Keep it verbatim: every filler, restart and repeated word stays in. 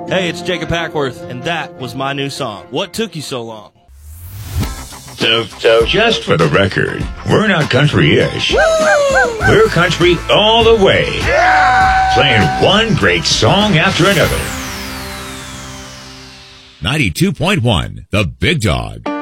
Hey, it's Jacob Hackworth, and that was my new song. What took you so long? So, so just for the record, we're not country-ish. We're country all the way. Yeah! Playing one great song after another. ninety-two point one, The Big Dog.